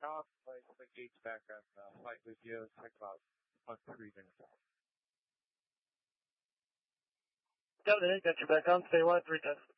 I'll place the gates back on flight with you. Check about 3 minutes out. Captain, got you back on. Stay wide, 3 times.